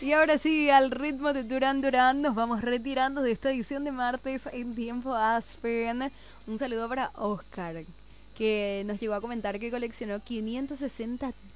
Y ahora sí, al ritmo de Duran Duran, nos vamos retirando de esta edición de martes en tiempo Aspen. Un saludo para Oscar, que nos llegó a comentar que coleccionó 560